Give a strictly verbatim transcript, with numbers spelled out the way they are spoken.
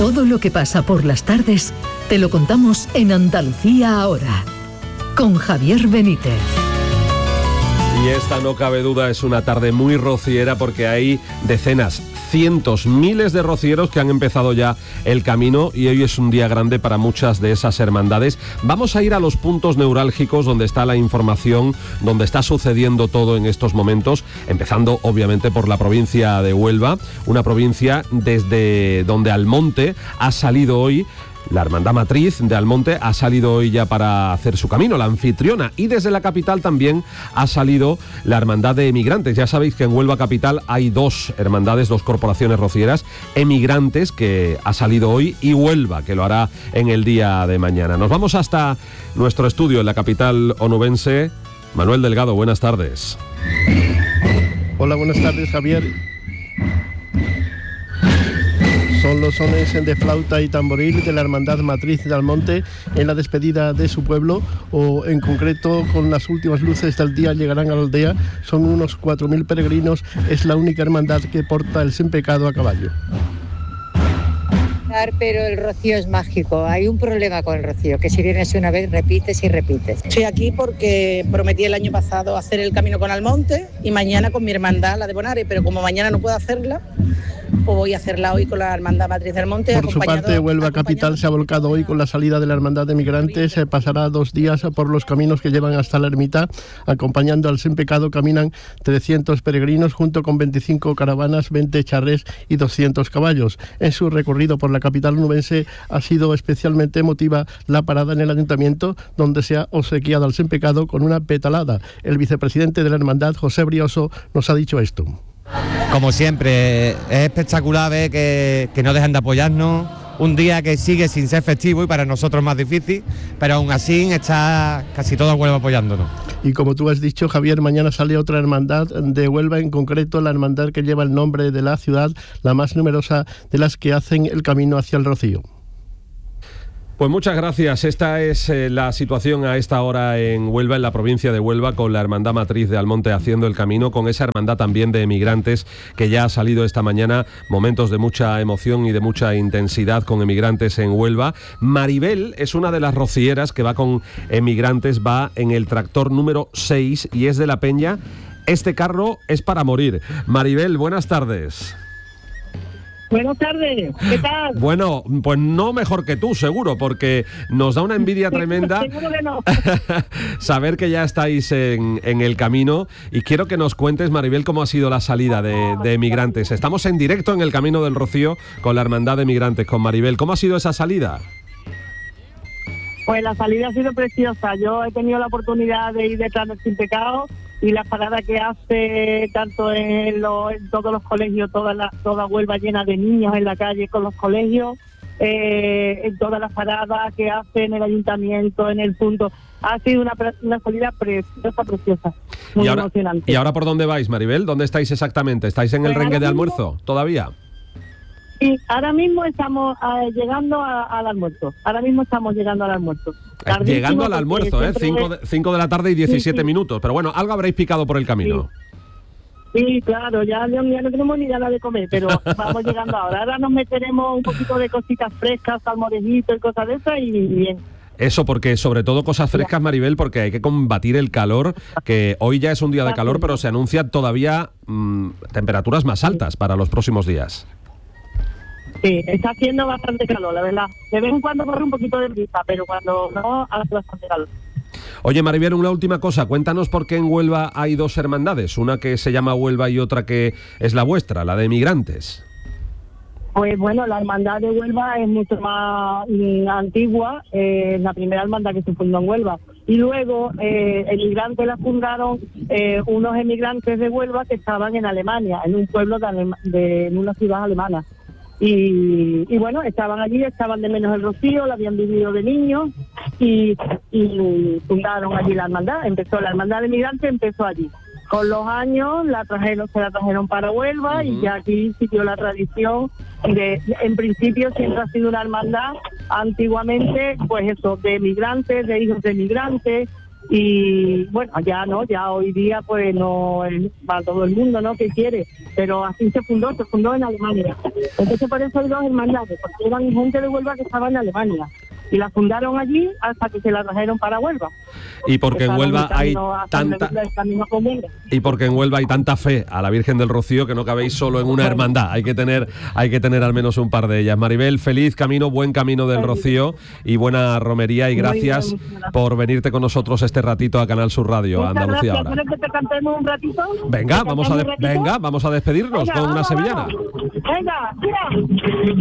Todo lo que pasa por las tardes te lo contamos en Andalucía Ahora, con Javier Benítez. Y esta, no cabe duda, es una tarde muy rociera porque hay decenas, cientos, miles de rocieros que han empezado ya el camino y hoy es un día grande para muchas de esas hermandades. Vamos a ir a los puntos neurálgicos donde está la información, donde está sucediendo todo en estos momentos, empezando obviamente por la provincia de Huelva, una provincia desde donde Almonte ha salido hoy. La Hermandad Matriz de Almonte ha salido hoy ya para hacer su camino, la anfitriona, y desde la capital también ha salido la Hermandad de Emigrantes. Ya sabéis que en Huelva capital hay dos hermandades, dos corporaciones rocieras, Emigrantes, que ha salido hoy, y Huelva, que lo hará en el día de mañana. Nos vamos hasta nuestro estudio en la capital onubense. Manuel Delgado, buenas tardes. Hola, buenas tardes, Javier. Son los sones de flauta y tamboril de la Hermandad Matriz de Almonte en la despedida de su pueblo, o en concreto con las últimas luces del día llegarán a la aldea. Son unos cuatro mil peregrinos, es la única hermandad que porta el sin pecado a caballo. Pero el rocío es mágico, hay un problema con el rocío, que si vienes una vez repites y repites. Estoy aquí porque prometí el año pasado hacer el camino con Almonte y mañana con mi hermandad, la de Bonares, pero como mañana no puedo hacerla, pues voy a hacerla hoy con la Hermandad Matriz del Monte. Por su parte, Huelva capital se ha volcado hoy con la salida de la Hermandad de Migrantes. Se pasará dos días por los caminos que llevan hasta la ermita. Acompañando al sin pecado caminan trescientos peregrinos junto con veinticinco caravanas, veinte charrés y doscientos caballos. En su recorrido por la capital onubense ha sido especialmente emotiva la parada en el ayuntamiento, donde se ha obsequiado al sin pecado con una petalada. El vicepresidente de la hermandad, José Brioso, nos ha dicho esto. Como siempre, es espectacular ver que, que no dejan de apoyarnos, un día que sigue sin ser festivo y para nosotros más difícil, pero aún así está casi toda Huelva apoyándonos. Y como tú has dicho, Javier, mañana sale otra hermandad de Huelva, en concreto la hermandad que lleva el nombre de la ciudad, la más numerosa de las que hacen el camino hacia el Rocío. Pues muchas gracias. Esta es eh, la situación a esta hora en Huelva, en la provincia de Huelva, con la Hermandad Matriz de Almonte haciendo el camino, con esa hermandad también de Emigrantes que ya ha salido esta mañana. Momentos de mucha emoción y de mucha intensidad con Emigrantes en Huelva. Maribel es una de las rocieras que va con Emigrantes, va en el tractor número seis y es de la Peña. Este carro es para morir. Maribel, buenas tardes. Buenas tardes, ¿qué tal? Bueno, pues no mejor que tú, seguro, porque nos da una envidia tremenda Seguro que no. saber que ya estáis en, en el camino, y quiero que nos cuentes, Maribel, cómo ha sido la salida de, de Emigrantes. Estamos en directo en el Camino del Rocío con la Hermandad de Emigrantes, con Maribel. ¿Cómo ha sido esa salida? Pues la salida ha sido preciosa. Yo he tenido la oportunidad de ir detrás del sin pecado, y la parada que hace tanto en, lo, en todos los colegios, toda la toda Huelva llena de niños en la calle con los colegios, eh, en todas las paradas que hace en el ayuntamiento, en el punto. Ha sido una, una salida preciosa, preciosa, muy ¿Y ahora, emocionante. ¿Y ahora por dónde vais, Maribel? ¿Dónde estáis exactamente? ¿Estáis en el Pues rengue de mismo, almuerzo todavía? Sí, ahora mismo estamos uh, llegando a, al almuerzo. Ahora mismo estamos llegando al almuerzo. Tardísimo, llegando al almuerzo, ¿eh? cinco de la tarde y diecisiete sí, sí. minutos. Pero bueno, algo habréis picado por el camino. Sí, sí, claro, ya, ya no tenemos ni ganas de comer, pero vamos llegando ahora. Ahora nos meteremos un poquito de cositas frescas, salmorejitos y cosas de esas, y bien. Eso, porque sobre todo cosas frescas, Maribel, porque hay que combatir el calor, que hoy ya es un día de calor, pero se anuncian todavía mmm, temperaturas más altas para los próximos días. Sí, está haciendo bastante calor, la verdad. De vez en cuando corre un poquito de brisa, pero cuando no, hace bastante calor. Oye, Maribel, una última cosa. Cuéntanos por qué en Huelva hay dos hermandades, una que se llama Huelva y otra que es la vuestra, la de Emigrantes. Pues bueno, la hermandad de Huelva es mucho más mm, antigua, eh, la primera hermandad que se fundó en Huelva. Y luego, eh, Emigrantes la fundaron eh, unos emigrantes de Huelva que estaban en Alemania, en un pueblo de, Alema- de en una ciudad alemana. Y, y bueno, estaban allí, estaban de menos el Rocío, la habían vivido de niños y, y fundaron allí la hermandad. Empezó la hermandad de Emigrantes, empezó allí. Con los años la trajeron, se la trajeron para Huelva, uh-huh. y ya aquí siguió la tradición de, en principio siempre ha sido una hermandad, antiguamente, pues eso, de emigrantes, de hijos de emigrantes, Y bueno, ya no, ya hoy día pues no es para todo el mundo, ¿no? Que quiere, pero así se fundó, se fundó en Alemania. Entonces por eso hay dos hermandades, porque eran gente de Huelva que estaba en Alemania y la fundaron allí hasta que se la trajeron para Huelva. Y porque en Huelva hay tanta y porque en Huelva hay tanta fe a la Virgen del Rocío que no cabéis solo en una hermandad, hay que tener hay que tener al menos un par de ellas. Maribel, feliz camino, buen camino del Rocío y buena romería y gracias por venirte con nosotros este ratito a Canal Sur Radio, Andalucía Ahora. ¿Quieres que te cantemos un ratito? Venga, vamos a de- venga, vamos a despedirnos venga, con una vamos, sevillana. vamos. Venga, tira.